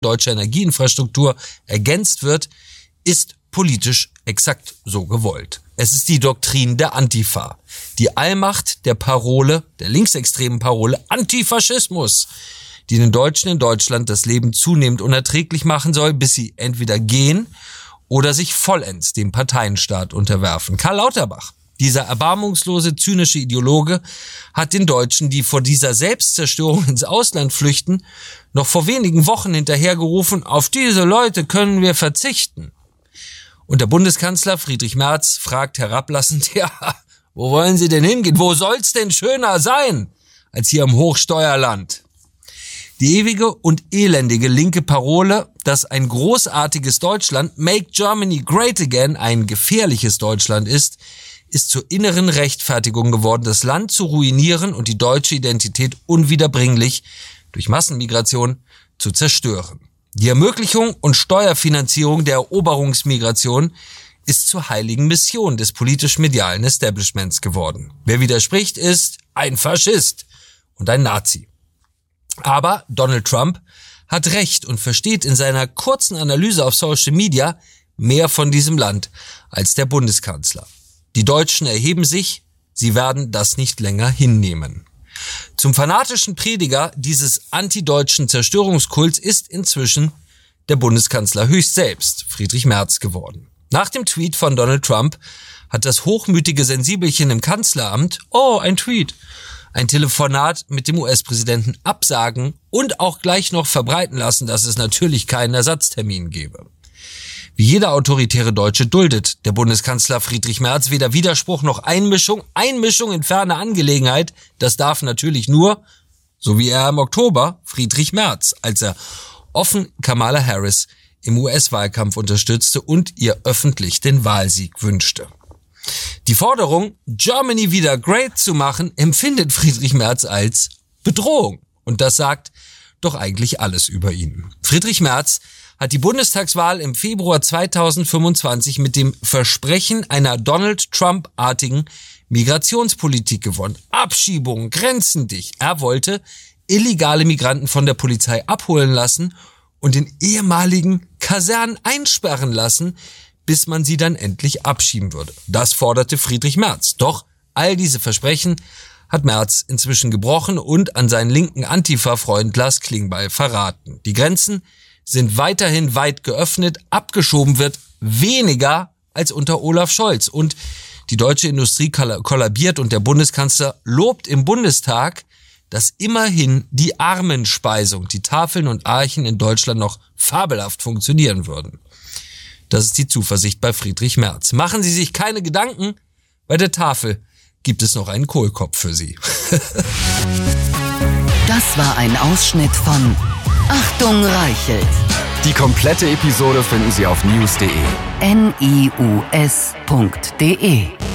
deutsche Energieinfrastruktur ergänzt wird, ist politisch exakt so gewollt. Es ist die Doktrin der Antifa, die Allmacht der Parole, der linksextremen Parole Antifaschismus, die den Deutschen in Deutschland das Leben zunehmend unerträglich machen soll, bis sie entweder gehen oder sich vollends dem Parteienstaat unterwerfen. Karl Lauterbach, dieser erbarmungslose, zynische Ideologe, hat den Deutschen, die vor dieser Selbstzerstörung ins Ausland flüchten, noch vor wenigen Wochen hinterhergerufen, auf diese Leute können wir verzichten. Und der Bundeskanzler Friedrich Merz fragt herablassend, ja, wo wollen Sie denn hingehen? Wo soll's denn schöner sein als hier im Hochsteuerland? Die ewige und elendige linke Parole, dass ein großartiges Deutschland, Make Germany Great Again, ein gefährliches Deutschland ist zur inneren Rechtfertigung geworden, das Land zu ruinieren und die deutsche Identität unwiederbringlich durch Massenmigration zu zerstören. Die Ermöglichung und Steuerfinanzierung der Eroberungsmigration ist zur heiligen Mission des politisch-medialen Establishments geworden. Wer widerspricht, ist ein Faschist und ein Nazi. Aber Donald Trump hat recht und versteht in seiner kurzen Analyse auf Social Media mehr von diesem Land als der Bundeskanzler. Die Deutschen erheben sich, sie werden das nicht länger hinnehmen. Zum fanatischen Prediger dieses antideutschen Zerstörungskults ist inzwischen der Bundeskanzler höchst selbst, Friedrich Merz, geworden. Nach dem Tweet von Donald Trump hat das hochmütige Sensibelchen im Kanzleramt, ein Tweet, ein Telefonat mit dem US-Präsidenten absagen und auch gleich noch verbreiten lassen, dass es natürlich keinen Ersatztermin gebe. Wie jeder autoritäre Deutsche duldet der Bundeskanzler Friedrich Merz weder Widerspruch noch Einmischung in ferne Angelegenheit. Das darf natürlich nur, so wie er im Oktober, Friedrich Merz, als er offen Kamala Harris im US-Wahlkampf unterstützte und ihr öffentlich den Wahlsieg wünschte. Die Forderung, Germany wieder great zu machen, empfindet Friedrich Merz als Bedrohung. Und das sagt doch eigentlich alles über ihn. Friedrich Merz hat die Bundestagswahl im Februar 2025 mit dem Versprechen einer Donald Trump-artigen Migrationspolitik gewonnen. Abschiebungen, Grenzen dicht. Er wollte illegale Migranten von der Polizei abholen lassen und in ehemaligen Kasernen einsperren lassen, bis man sie dann endlich abschieben würde. Das forderte Friedrich Merz. Doch all diese Versprechen hat Merz inzwischen gebrochen und an seinen linken Antifa-Freund Lars Klingbeil verraten. Die Grenzen sind weiterhin weit geöffnet, abgeschoben wird weniger als unter Olaf Scholz. Und die deutsche Industrie kollabiert und der Bundeskanzler lobt im Bundestag, dass immerhin die Armenspeisung, die Tafeln und Archen in Deutschland noch fabelhaft funktionieren würden. Das ist die Zuversicht bei Friedrich Merz. Machen Sie sich keine Gedanken, bei der Tafel gibt es noch einen Kohlkopf für Sie. Das war ein Ausschnitt von Achtung Reichelt. Die komplette Episode finden Sie auf news.de. news.de